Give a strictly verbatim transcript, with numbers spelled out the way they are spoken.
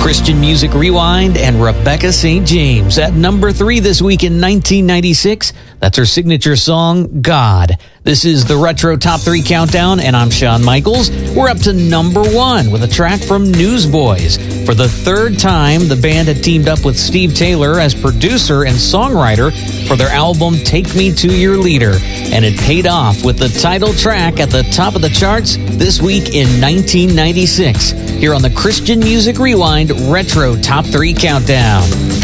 Christian Music Rewind and Rebecca Saint James at number three this week in nineteen ninety-six. That's her signature song, God. This is the Retro Top three Countdown, and I'm Shawn Michaels. We're up to number one with a track from Newsboys. For the third time, the band had teamed up with Steve Taylor as producer and songwriter for their album Take Me to Your Leader, and it paid off with the title track at the top of the charts this week in nineteen ninety-six. Here on the Christian Music Rewind Retro Top three Countdown.